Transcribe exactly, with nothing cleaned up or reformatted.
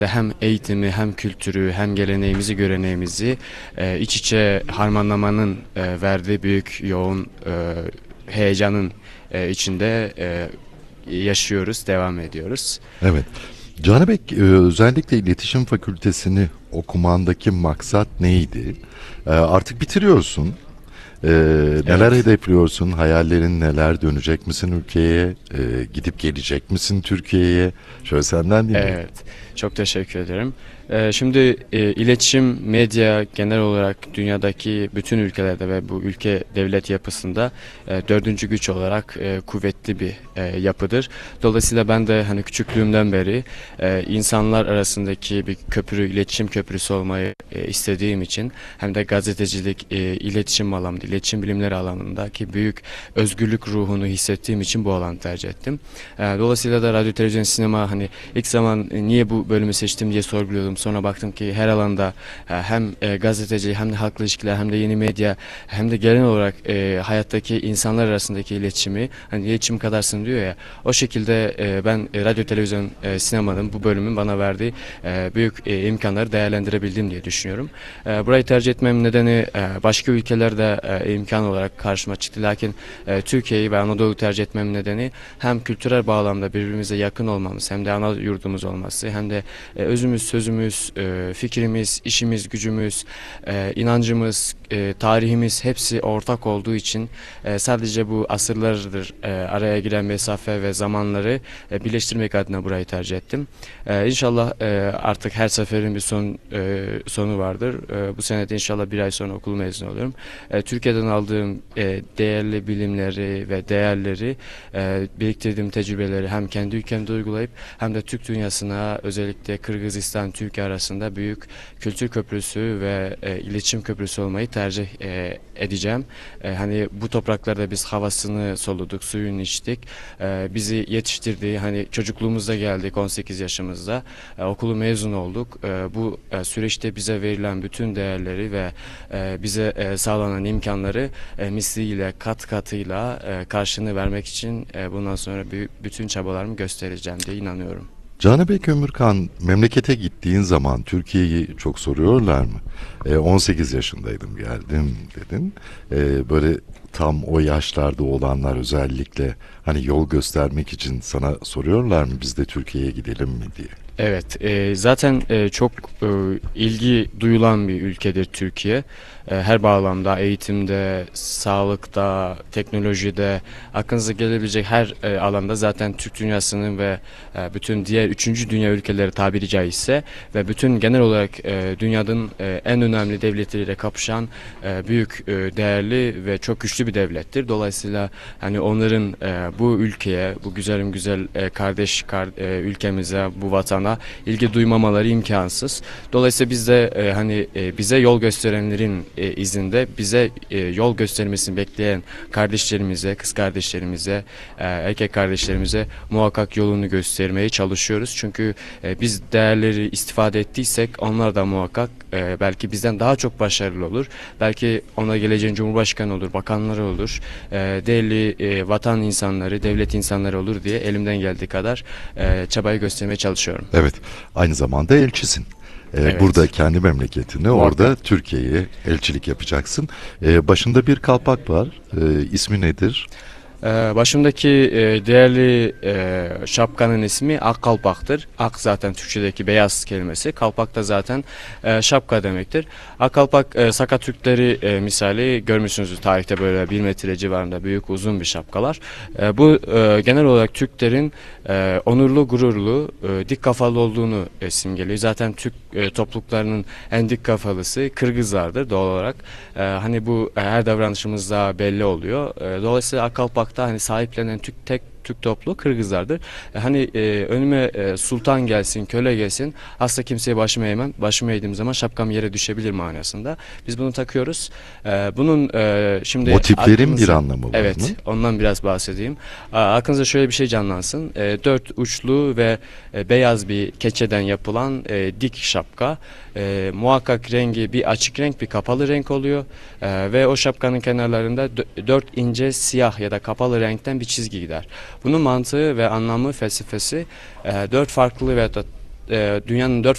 Hem eğitimi, hem kültürü, hem geleneğimizi, göreneğimizi e, iç içe harmanlamanın e, verdiği büyük yoğun e, heyecanın e, içinde e, yaşıyoruz, devam ediyoruz. Evet. Canebek, e, özellikle iletişim fakültesini okumandaki maksat neydi? E, artık bitiriyorsun. E, Neler Evet. hedefliyorsun? Hayallerin neler? Dönecek misin ülkeye? E, gidip gelecek misin Türkiye'ye? Şöyle senden dinleyelim. Evet, çok teşekkür ederim. Ee, şimdi e, iletişim, medya genel olarak dünyadaki bütün ülkelerde ve bu ülke devlet yapısında e, dördüncü güç olarak e, kuvvetli bir e, yapıdır. Dolayısıyla ben de hani küçüklüğümden beri e, insanlar arasındaki bir köprü, iletişim köprüsü olmayı e, istediğim için hem de gazetecilik, e, iletişim alanında, iletişim bilimleri alanındaki büyük özgürlük ruhunu hissettiğim için bu alanı tercih ettim. E, dolayısıyla da radyo, televizyon, sinema hani ilk zaman e, niye bu bölümü seçtim diye sorguluyordum. Sonra baktım ki her alanda e, hem e, gazeteci hem de halkla ilişkiler hem de yeni medya hem de genel olarak e, hayattaki insanlar arasındaki iletişimi hani iletişim kadarsın diyor ya o şekilde e, ben e, radyo, televizyon, e, sinemanın bu bölümün bana verdiği e, büyük e, imkanları değerlendirebildim diye düşünüyorum. E, burayı tercih etmem nedeni e, başka ülkelerde e, imkan olarak karşıma çıktı. Lakin e, Türkiye'yi ve Anadolu'yu tercih etmem nedeni hem kültürel bağlamda birbirimize yakın olmamız hem de ana yurdumuz olması hem de e, özümüz, sözümüz, e, fikrimiz, işimiz, gücümüz, e, inancımız, e, tarihimiz hepsi ortak olduğu için e, sadece bu asırlardır e, araya giren mesafe ve zamanları e, birleştirmek adına burayı tercih ettim. E, İnşallah e, artık her seferin bir son e, sonu vardır. E, bu sene de inşallah bir ay sonra okul mezunu oluyorum. E, Türkiye'den aldığım e, değerli bilimleri ve değerleri e, biriktirdiğim tecrübeleri hem kendi ülkemde uygulayıp hem de Türk dünyasına özellikle Kırgızistan, Türkiye arasında büyük kültür köprüsü ve e, iletişim köprüsü olmayı tercih e, edeceğim. E, hani bu topraklarda biz havasını soluduk, suyunu içtik. E, bizi yetiştirdiği hani çocukluğumuzda geldik on sekiz yaşımızda. E, okulu mezun olduk. E, bu e, süreçte bize verilen bütün değerleri ve e, bize e, sağlanan imkanları e, misliyle, kat katıyla e, karşılığını vermek için e, bundan sonra bü- bütün çabalarımı göstereceğim diye inanıyorum. Canebek Ömürkan, memlekete gittiğin zaman Türkiye'yi çok soruyorlar mı? E, on sekiz yaşındaydım geldim dedin. E, böyle tam o yaşlarda olanlar özellikle hani yol göstermek için sana soruyorlar mı biz de Türkiye'ye gidelim mi diye. Evet, e, zaten e, çok e, ilgi duyulan bir ülkedir Türkiye. E, her bağlamda, eğitimde, sağlıkta, teknolojide, aklınıza gelebilecek her e, alanda zaten Türk dünyasının ve e, bütün diğer üçüncü dünya ülkeleri tabiri caizse ve bütün genel olarak e, dünyanın e, en önemli devletleriyle kapışan e, büyük, e, değerli ve çok güçlü bir devlettir. Dolayısıyla hani onların e, bu ülkeye, bu güzelim güzel e, kardeş kar, e, ülkemize, bu vatana ilgi duymamaları imkansız. Dolayısıyla biz de e, hani e, bize yol gösterenlerin e, izinde bize e, yol göstermesini bekleyen kardeşlerimize, kız kardeşlerimize, e, erkek kardeşlerimize muhakkak yolunu göstermeye çalışıyoruz. Çünkü e, biz değerleri istifade ettiysek onlar da muhakkak e, belki bizden daha çok başarılı olur. Belki ona geleceğin cumhurbaşkanı olur, bakanları olur, e, değerli e, vatan insanları, devlet insanları olur diye elimden geldiği kadar e, çabayı göstermeye çalışıyorum. Evet, aynı zamanda elçisin. Ee, burada Evet, kendi memleketini, muhakkak. orada Türkiye'ye elçilik yapacaksın. Ee, başında bir kalpak var. Ee, ismi nedir? Ee, başımdaki e, değerli e, şapkanın ismi Ak Kalpak'tır. Ak zaten Türkçedeki beyaz kelimesi. Kalpak da zaten e, şapka demektir. Ak Kalpak e, Saka Türkleri e, misali görmüşsünüzdür tarihte böyle bir metre civarında büyük uzun bir şapkalar. E, bu e, genel olarak Türklerin e, onurlu, gururlu, e, dik kafalı olduğunu e, simgeliyor. Zaten Türk e, topluluklarının en dik kafalısı Kırgızlardır doğal olarak. E, hani bu e, her davranışımızda belli oluyor. E, dolayısıyla Ak Kalpak hani sahiplenen Türk tek Türk topluluğu Kırgızlardır. E, hani e, önüme e, sultan gelsin, köle gelsin, asla kimseye başımı eğmem. Başımı eğdiğim zaman şapkam yere düşebilir manasında. Biz bunu takıyoruz. E, bunun e, şimdi Motiflerin bir aklınıza, anlamı var mı? evet, ondan biraz bahsedeyim. A, aklınıza şöyle bir şey canlansın. E, dört uçlu ve e, beyaz bir keçeden yapılan e, dik şapka. E, muhakkak rengi bir açık renk, bir kapalı renk oluyor. E, ve o şapkanın kenarlarında dö- dört ince siyah ya da kapalı renkten bir çizgi gider. Bunun mantığı ve anlamı, felsefesi e, dört farklı ve e, dünyanın dört